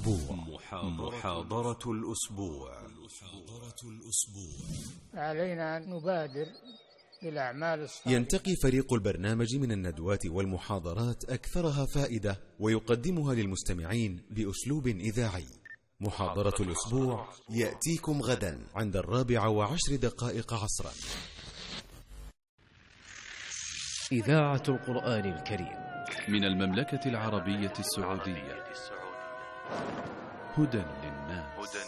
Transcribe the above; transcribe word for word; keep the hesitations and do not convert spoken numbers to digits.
الأسبوع. محاضرة الأسبوع. علينا أن نبادر بالأعمال الصالحة. ينتقي فريق البرنامج من الندوات والمحاضرات أكثرها فائدة ويقدمها للمستمعين بأسلوب إذاعي. محاضرة الأسبوع يأتيكم غدا عند الرابعة وعشر دقائق عصرا. إذاعة القرآن الكريم من المملكة العربية السعودية. هدى